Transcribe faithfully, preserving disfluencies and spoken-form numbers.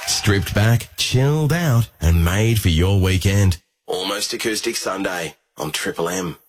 Stripped back, chilled out, and made for your weekend. Almost Acoustic Sunday on Triple M.